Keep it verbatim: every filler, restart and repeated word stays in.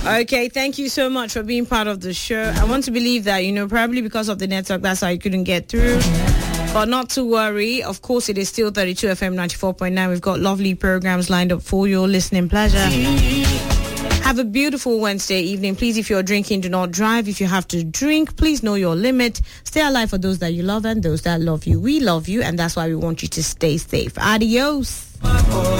Okay, thank you so much for being part of the show. I want to believe that, you know, probably because of the network, that's how you couldn't get through. But not to worry. Of course, it is still thirty-two F M ninety-four point nine. We've got lovely programs lined up for your listening pleasure. Have a beautiful Wednesday evening. Please, if you're drinking, do not drive. If you have to drink, please know your limit. Stay alive for those that you love and those that love you. We love you, and that's why we want you to stay safe. Adios.